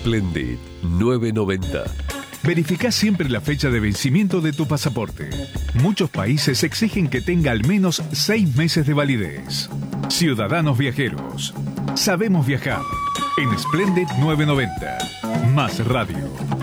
Splendid 990. Verificá siempre la fecha de vencimiento de tu pasaporte. Muchos países exigen que tenga al menos 6 meses de validez. Ciudadanos viajeros. Sabemos viajar. En Splendid 990. Más radio.